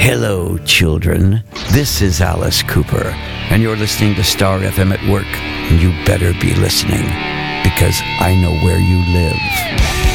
Hello, children. This is Alice Cooper, and you're listening to Star FM at work, and you better be listening, because I know where you live.